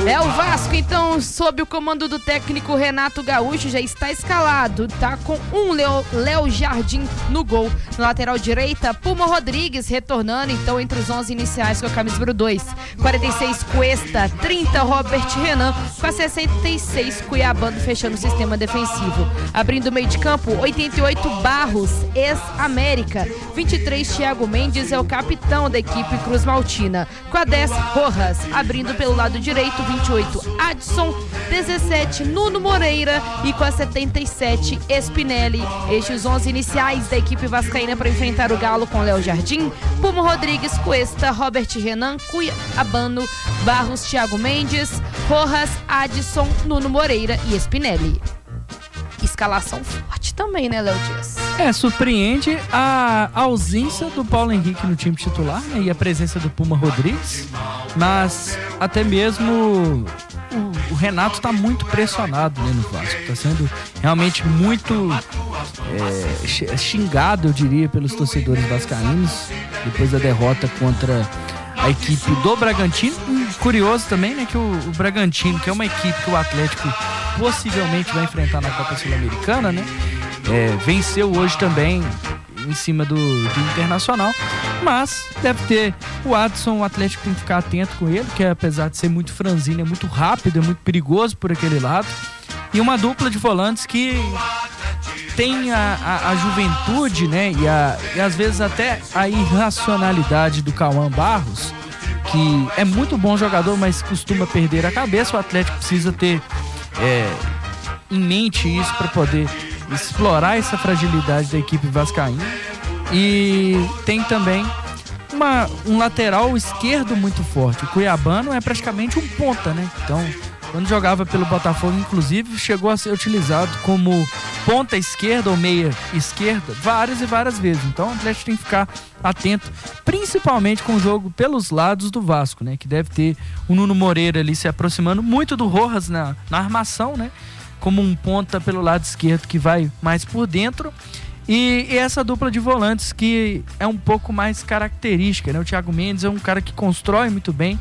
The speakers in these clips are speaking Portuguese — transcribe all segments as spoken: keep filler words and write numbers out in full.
É, o Vasco, então, sob o comando do técnico Renato Gaúcho, já está escalado, tá com um Léo, Léo Jardim no gol. Na lateral direita, Puma Rodrigues retornando, então, entre os onze iniciais com a camisa número dois. quarenta e seis, Cuesta. trinta, Robert Renan. Com a sessenta e seis, Cuiabano fechando o sistema defensivo. Abrindo o meio de campo, oitenta e oito, Barros, ex-América. vinte e três, Thiago Mendes é o capitão da equipe Cruz Maltina. Com a dez, Rojas. Abrindo pelo lado direito, vinte e oito, Adson. dezessete, Nuno Moreira. E com a setenta e sete, Spinelli. Estes onze iniciais da equipe vascaína para enfrentar o Galo com Léo Jardim, Puma Rodrigues, Cuesta, Robert Renan, Cuiabano, Barros, Thiago Mendes, Rojas, Adson, Nuno Moreira e Spinelli. Escalação forte também, né, Léo Dias? É, surpreende a ausência do Paulo Henrique no time titular, né, e a presença do Puma Rodrigues, mas até mesmo o, o Renato está muito pressionado, né, no Vasco. Está sendo realmente muito é, xingado, eu diria, pelos torcedores vascaínos depois da derrota contra a equipe do Bragantino. Curioso também, né, que o, o Bragantino, que é uma equipe que o Atlético possivelmente vai enfrentar na Copa Sul-Americana, né, é, venceu hoje também em cima do, do Internacional, mas deve ter o Adson, o Atlético tem que ficar atento com ele, que apesar de ser muito franzino, é muito rápido, é muito perigoso por aquele lado, e uma dupla de volantes que tem a, a, a juventude, né, e, a, e às vezes até a irracionalidade do Cauã Barros, que é muito bom jogador, mas costuma perder a cabeça. O Atlético precisa ter é, em mente isso para poder explorar essa fragilidade da equipe vascaína. E tem também uma, um lateral esquerdo muito forte. O Cuiabano é praticamente um ponta, né? Então, quando jogava pelo Botafogo, inclusive, chegou a ser utilizado como ponta esquerda ou meia esquerda várias e várias vezes. Então, o Atlético tem que ficar atento, principalmente com o jogo pelos lados do Vasco, né? Que deve ter o Nuno Moreira ali se aproximando muito do Rojas na, na armação, né? Como um ponta pelo lado esquerdo que vai mais por dentro. E, e essa dupla de volantes que é um pouco mais característica, né? O Thiago Mendes é um cara que constrói muito bem,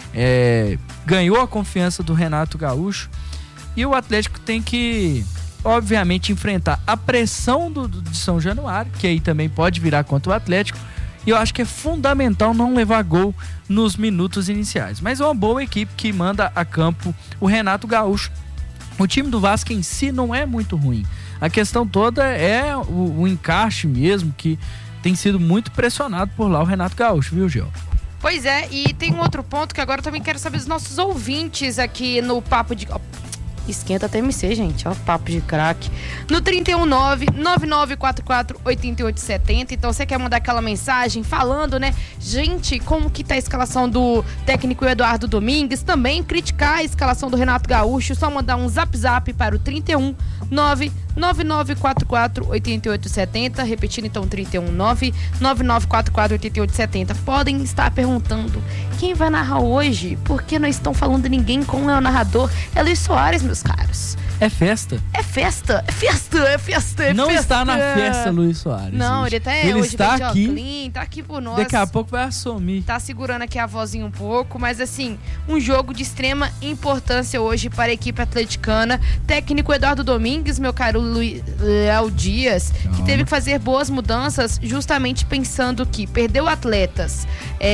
é, ganhou a confiança do Renato Gaúcho, e o Atlético tem que, obviamente, enfrentar a pressão do, do, de São Januário, que aí também pode virar contra o Atlético, e eu acho que é fundamental não levar gol nos minutos iniciais. Mas é uma boa equipe que manda a campo o Renato Gaúcho. O time do Vasco em si não é muito ruim. A questão toda é o, o encaixe mesmo, que tem sido muito pressionado por lá o Renato Gaúcho, viu, Gil? Pois é, e tem um outro ponto que agora eu também quero saber dos nossos ouvintes aqui no Papo de... Esquenta T M C, gente, ó, papo de craque. No trinta e um, nove nove nove quatro quatro oito oito sete zero. Então, você quer mandar aquela mensagem falando, né? Gente, como que tá a escalação do técnico Eduardo Domingues? Também criticar a escalação do Renato Gaúcho. Só mandar um zap zap para o trinta e um, nove nove nove quatro quatro oito oito sete zero. Repetindo, então, trinta e um, nove nove nove quatro quatro oito oito sete zero. Podem estar perguntando quem vai narrar hoje? Por que não estão falando ninguém com o narrador? É Luiz Soares, meus caros. É festa. É festa, é festa, é festa, é Não festa. está na festa, Luiz Soares. Não, hoje. ele tá ele hoje está aqui. Clean, tá aqui por nós. Daqui a pouco vai assumir. Tá segurando aqui a vozinha um pouco, mas assim, um jogo de extrema importância hoje para a equipe atleticana. Técnico Eduardo Domingues, meu caro Luiz, Léo Dias, que teve que fazer boas mudanças, justamente pensando que perdeu atletas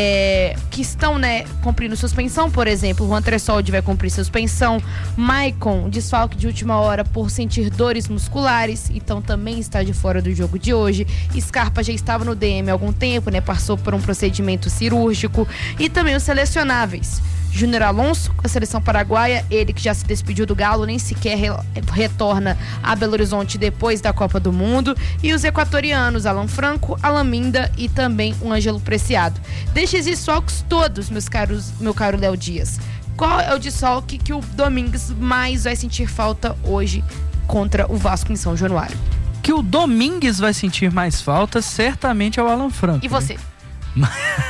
é, que estão, né, cumprindo suspensão, por exemplo, o Juan Tressoldi vai cumprir suspensão, Maicon, desfalque de última hora por sentir dores musculares, então também está de fora do jogo de hoje. Scarpa já estava no D M há algum tempo, né? Passou por um procedimento cirúrgico. E também os selecionáveis. Júnior Alonso, com a seleção paraguaia, ele que já se despediu do Galo, nem sequer re- retorna a Belo Horizonte depois da Copa do Mundo. E os equatorianos, Alan Franco, Alan Minda e também o Ângelo Preciado. Destes desfalques todos, meus caros, meu caro Léo Dias, qual é o desfalque que o Domingues mais vai sentir falta hoje contra o Vasco em São Januário? Que o Domingues vai sentir mais falta, certamente é o Alan Franco. E você? Né?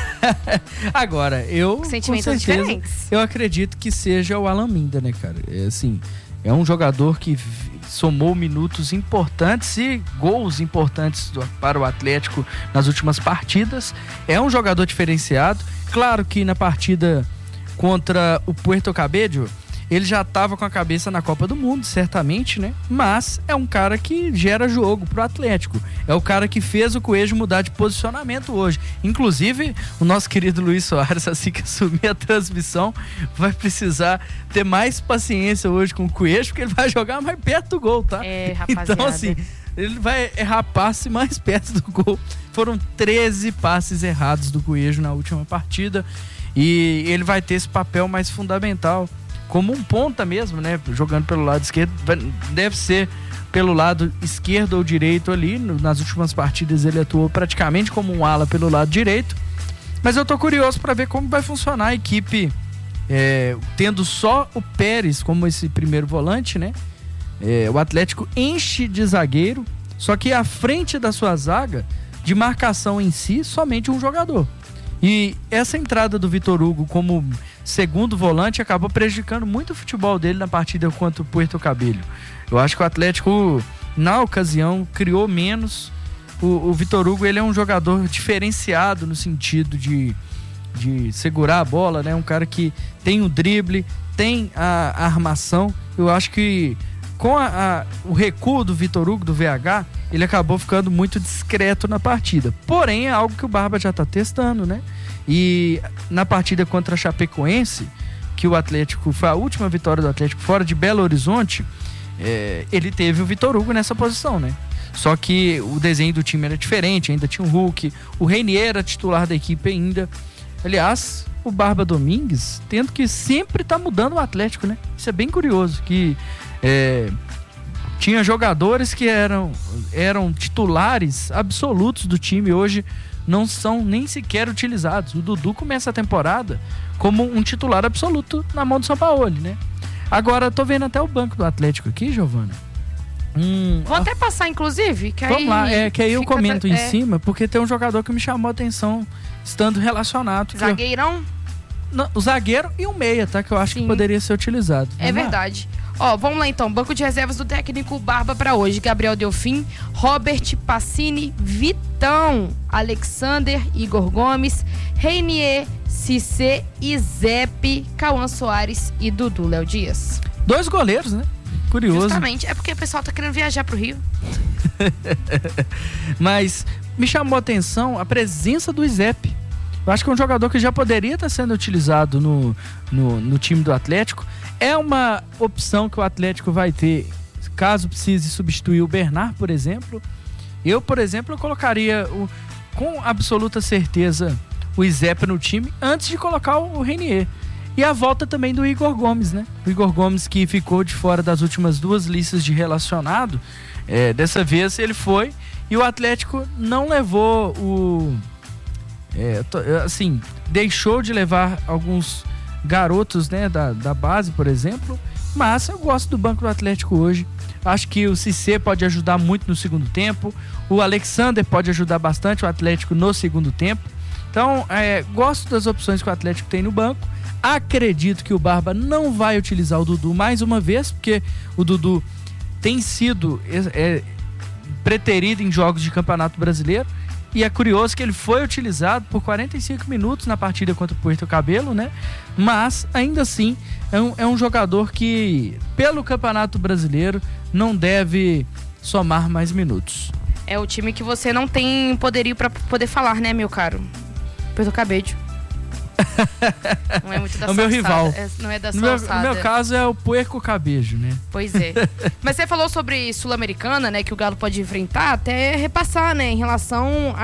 Agora, eu Sentimentos com certeza, diferentes. eu acredito que seja o Alan Minda, né, cara? É assim, é um jogador que somou minutos importantes e gols importantes do, para o Atlético nas últimas partidas. É um jogador diferenciado. Claro que na partida contra o Puerto Cabello, ele já estava com a cabeça na Copa do Mundo, certamente, né? Mas é um cara que gera jogo pro Atlético. É o cara que fez o Coelho mudar de posicionamento hoje. Inclusive, o nosso querido Luiz Soares, assim que assumir a transmissão, vai precisar ter mais paciência hoje com o Coelho, porque ele vai jogar mais perto do gol, tá? É, rapaziada. Então, assim, ele vai errar passe mais perto do gol. Foram treze passes errados do Coelho na última partida. E ele vai ter esse papel mais fundamental, como um ponta mesmo, né? Jogando pelo lado esquerdo, deve ser pelo lado esquerdo ou direito ali. Nas últimas partidas ele atuou praticamente como um ala pelo lado direito. Mas eu tô curioso para ver como vai funcionar a equipe, é, tendo só o Pérez como esse primeiro volante, né? É, o Atlético enche de zagueiro, só que à frente da sua zaga, de marcação em si, somente um jogador. E essa entrada do Vitor Hugo como segundo volante acabou prejudicando muito o futebol dele na partida contra o Puerto Cabello. Eu acho que o Atlético, na ocasião, criou menos. O, o Vitor Hugo, ele é um jogador diferenciado no sentido de, de segurar a bola, né? Um cara que tem o drible, tem a, a armação. Eu acho que com a, a, o recuo do Vitor Hugo, do V H, ele acabou ficando muito discreto na partida. Porém, é algo que o Barba já está testando, né? E na partida contra a Chapecoense, que o Atlético, foi a última vitória do Atlético fora de Belo Horizonte, é, ele teve o Vitor Hugo nessa posição, né? Só que o desenho do time era diferente, ainda tinha o Hulk, o Reinier era titular da equipe ainda. Aliás, o Barba Domingues, tendo que sempre tá mudando o Atlético, né? Isso é bem curioso, que é, tinha jogadores que eram, eram titulares absolutos do time, hoje não são nem sequer utilizados. O Dudu começa a temporada como um titular absoluto na mão do Sampaoli, né? Agora, tô vendo até o banco do Atlético aqui, Giovana. Hum, Vou até passar, inclusive. Que vamos aí lá, é que aí eu comento até, em é... cima, porque tem um jogador que me chamou a atenção estando relacionado. Zagueirão? Eu... Não, o zagueiro e o meia, tá? Que eu acho Sim. que poderia ser utilizado. Vamos é lá. Verdade. Ó, vamos lá então. Banco de reservas do técnico Barba para hoje. Gabriel Delfim, Robert Pacini, Vitão, Alexander, Igor Gomes, Reinier, Cissé, Izep, Cauã Soares e Dudu Léo Dias. Dois goleiros, né? Curioso. Justamente. É porque o pessoal tá querendo viajar pro Rio. Mas me chamou a atenção a presença do Izep. Eu acho que é um jogador que já poderia estar sendo utilizado no, no, no time do Atlético. É uma opção que o Atlético vai ter caso precise substituir o Bernard, por exemplo. Eu, por exemplo, eu colocaria o, com absoluta certeza o Izep no time antes de colocar o, o Reinier. E a volta também do Igor Gomes, né? O Igor Gomes, que ficou de fora das últimas duas listas de relacionado. É, dessa vez ele foi e o Atlético não levou o... É, assim, deixou de levar alguns garotos, né, da, da base, por exemplo, mas eu gosto do banco do Atlético hoje. Acho que o Cissé pode ajudar muito no segundo tempo, o Alexander pode ajudar bastante o Atlético no segundo tempo. Então, é, gosto das opções que o Atlético tem no banco. Acredito que o Barba não vai utilizar o Dudu mais uma vez, porque o Dudu tem sido é, preterido em jogos de Campeonato Brasileiro. E é curioso que ele foi utilizado por quarenta e cinco minutos na partida contra o Puerto Cabello, né? Mas, ainda assim, é um, é um jogador que, pelo Campeonato Brasileiro, não deve somar mais minutos. É o time que você não tem poderio para poder falar, né, meu caro? Puerto Cabello. Não é muito da É o meu rival. É, não é da no meu, no meu caso é o Puerco Cabejo, né? Pois é. Mas você falou sobre Sul-Americana, né? Que o Galo pode enfrentar, até repassar, né? Em relação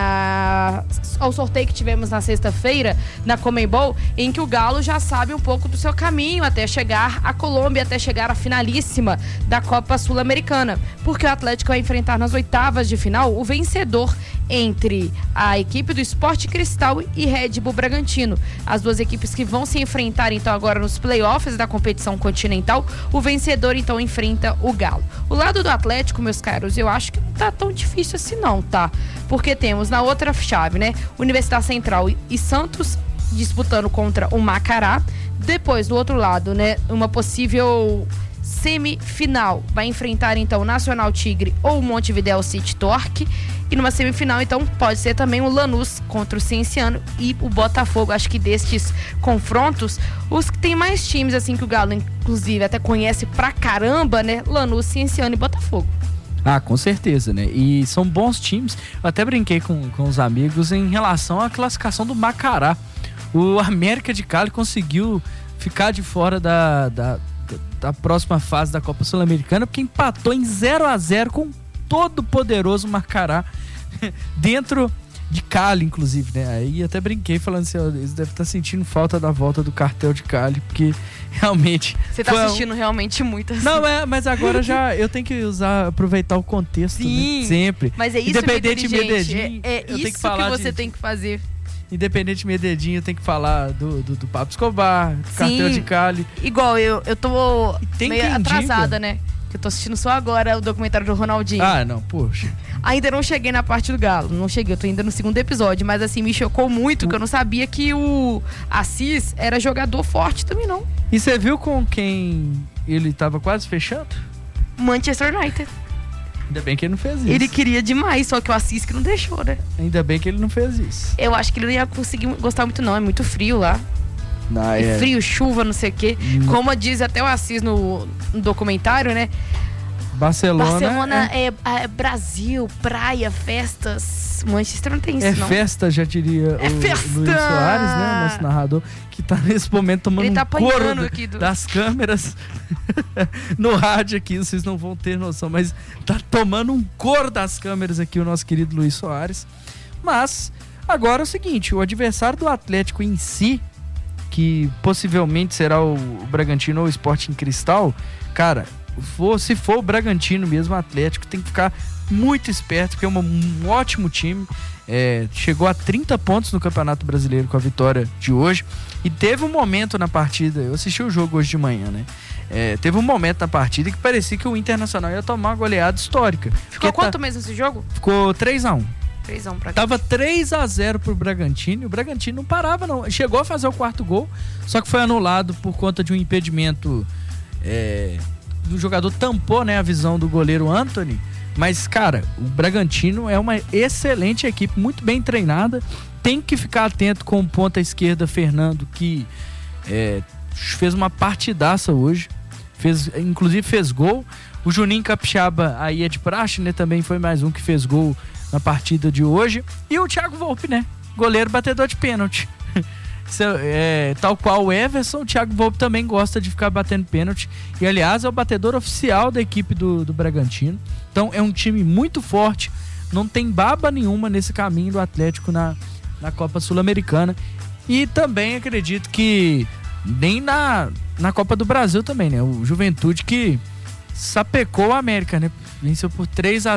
a, ao sorteio que tivemos na sexta-feira, na Conmebol, em que o Galo já sabe um pouco do seu caminho até chegar à Colômbia, até chegar à finalíssima da Copa Sul-Americana. Porque o Atlético vai enfrentar nas oitavas de final o vencedor entre a equipe do Sport Cristal e Red Bull Bragantino. As duas equipes que vão se enfrentar então agora nos playoffs da competição continental. O vencedor então enfrenta o Galo. O lado do Atlético, meus caros, eu acho que não tá tão difícil assim não, tá? Porque temos na outra chave, né? Universidade Central e Santos disputando contra o Macará. Depois, do outro lado, né? Uma possível semifinal. Vai enfrentar então o Nacional Tigre ou o Montevideo City Torque. E numa semifinal, então, pode ser também o Lanús contra o Cienciano e o Botafogo. Acho que destes confrontos, os que tem mais times, assim, que o Galo, inclusive, até conhece pra caramba, né? Lanús, Cienciano e Botafogo. Ah, com certeza, né? E são bons times. Eu até brinquei com, com os amigos em relação à classificação do Macará. O América de Cali conseguiu ficar de fora da, da, da próxima fase da Copa Sul-Americana porque empatou em zero a zero com todo o poderoso Macará dentro de Cali, inclusive, né? Aí até brinquei falando assim, ó, eles devem estar sentindo falta da volta do cartel de Cali, porque realmente... Você tá assistindo um... realmente muito assim. Não, é, mas agora já eu tenho que usar, aproveitar o contexto, Sim, né? Sempre. Mas é isso, Independente Medellín, é, é eu isso tenho que, falar que você de... tem que fazer. Independente Medellín, eu tenho que falar do, do, do Pablo Escobar, do cartel de Cali. Igual, eu, eu tô tem meio atrasada, né? Que eu tô assistindo só agora o documentário do Ronaldinho. Ah, não, poxa. Ainda não cheguei na parte do Galo, não cheguei, eu tô ainda no segundo episódio, mas assim, me chocou muito, o... que eu não sabia que o Assis era jogador forte também, não. E você viu com quem ele tava quase fechando? Manchester United. Ainda bem que ele não fez isso. Ele queria demais, só que o Assis que não deixou, né? Ainda bem que ele não fez isso. Eu acho que ele não ia conseguir gostar muito não, é muito frio lá. Não, é é frio, chuva, não sei o quê. Hum. Como diz até o Assis no, no documentário, né? Barcelona, Barcelona é... É, é Brasil, praia, festas. Manchester não tem isso, é não. É festa, já diria é o festa. Luiz Soares, né? Nosso narrador, que tá nesse momento tomando Ele tá um couro aqui do... das câmeras no rádio aqui, vocês não vão ter noção, mas tá tomando um couro das câmeras aqui o nosso querido Luiz Soares. Mas, agora é o seguinte, o adversário do Atlético em si, que possivelmente será o Bragantino ou o Sporting Cristal, cara, for, se for o Bragantino mesmo, o Atlético tem que ficar muito esperto, porque é um, um ótimo time, é, chegou a trinta pontos no Campeonato Brasileiro com a vitória de hoje, e teve um momento na partida, eu assisti o jogo hoje de manhã, né? É, teve um momento na partida que parecia que o Internacional ia tomar uma goleada histórica. Ficou quanto tá, mesmo esse jogo? Ficou três a um. três a um pra Tava três a zero pro Bragantino, e o Bragantino não parava não, chegou a fazer o quarto gol, só que foi anulado por conta de um impedimento, é, do jogador tampou, né, a visão do goleiro Antony. Mas, cara, o Bragantino é uma excelente equipe, muito bem treinada, tem que ficar atento com o ponta esquerda Fernando, que é, fez uma partidaça hoje, fez, inclusive fez gol. O Juninho Capixaba aí é de praxe, né, também foi mais um que fez gol na partida de hoje. E o Thiago Volpe, né? Goleiro batedor de pênalti. É, tal qual o Everson, o Thiago Volpe também gosta de ficar batendo pênalti. E, aliás, é o batedor oficial da equipe do, do Bragantino. Então, é um time muito forte. Não tem baba nenhuma nesse caminho do Atlético na, na Copa Sul-Americana. E também acredito que nem na, na Copa do Brasil também, né? O Juventude que sapecou o América, né? Venceu por três a